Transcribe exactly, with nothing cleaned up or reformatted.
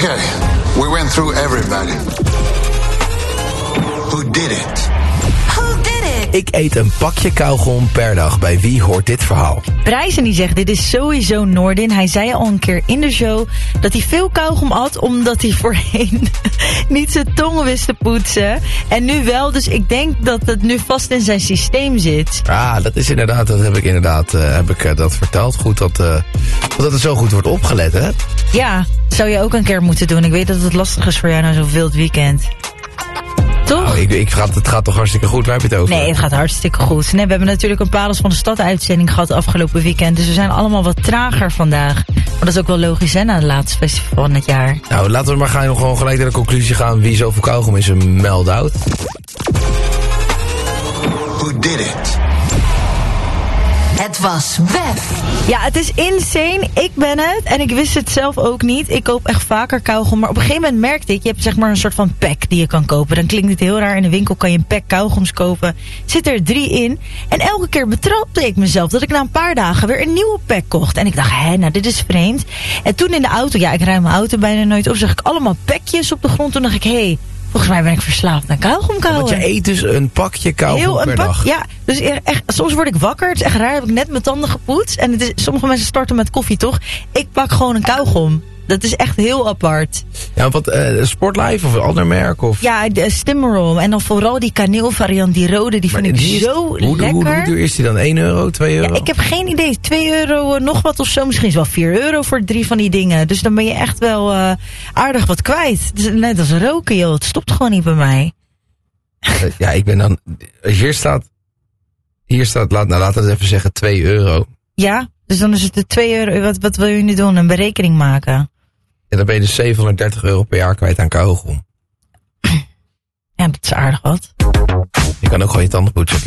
Okay, we went through everybody. Who did it? Who did it? Ik eet een pakje kauwgom per dag. Bij wie hoort dit verhaal? Brijzen die zegt, dit is sowieso Noordin. Hij zei al een keer in de show dat hij veel kauwgom at, omdat hij voorheen niet zijn tong wist te poetsen. En nu wel, dus ik denk dat het nu vast in zijn systeem zit. Ah, dat is inderdaad, dat heb ik inderdaad, uh, heb ik uh, dat verteld. Goed dat, uh, dat het zo goed wordt opgelet, hè? Ja, zou je ook een keer moeten doen. Ik weet dat het lastig is voor jou na zo'n wild weekend. Toch? Nou, ik, ik gaat, het gaat toch hartstikke goed, waar heb je het over? Nee, het gaat hartstikke goed. Nee, we hebben natuurlijk een Parels van de Stad uitzending gehad afgelopen weekend. Dus we zijn allemaal wat trager vandaag. Maar dat is ook wel logisch, hè, na het laatste festival van het jaar. Nou, laten we maar gaan, gewoon gelijk naar de conclusie gaan. Wie zoveel kauwgom is een meld-out. Who did it? Het was Bef. Ja, het is insane. Ik ben het. En ik wist het zelf ook niet. Ik koop echt vaker kauwgom. Maar op een gegeven moment merkte ik, je hebt zeg maar een soort van pack die je kan kopen. Dan klinkt het heel raar. In de winkel kan je een pack kauwgoms kopen. Zit er drie in. En elke keer betrapte ik mezelf dat ik na een paar dagen weer een nieuwe pack kocht. En ik dacht, hé, nou dit is vreemd. En toen in de auto, ja, ik ruim mijn auto bijna nooit op, zag ik allemaal packjes op de grond. Toen dacht ik, hé, hey, volgens mij ben ik verslaafd aan kauwgom kauwen. Want je eet dus een pakje kauwgom Heel een per pak, dag. Ja, dus echt, soms word ik wakker. Het is echt raar. Heb ik net mijn tanden gepoetst. En het is, sommige mensen starten met koffie, toch? Ik pak gewoon een kauwgom. Dat is echt heel apart. Ja, wat, uh, Sportlife of een ander merk? Of? Ja, de Stimmerol. En dan vooral die kaneelvariant, die rode, die vind ik die is, zo hoe, lekker. Hoe, hoe duur is die dan? één euro, twee euro? Ja, ik heb geen idee. twee euro, nog wat of zo. Misschien is wel vier euro voor drie van die dingen. Dus dan ben je echt wel uh, aardig wat kwijt. Dus net als roken, joh. Het stopt gewoon niet bij mij. Ja, ik ben dan... Hier staat... Hier staat, laat, nou, laten we het even zeggen, twee euro. Ja, dus dan is het de twee euro. Wat, wat wil je nu doen? Een berekening maken? En dan ben je dus zevenhonderddertig euro per jaar kwijt aan kauwgom. Ja, dat is aardig wat. Je kan ook gewoon je tanden poetsen.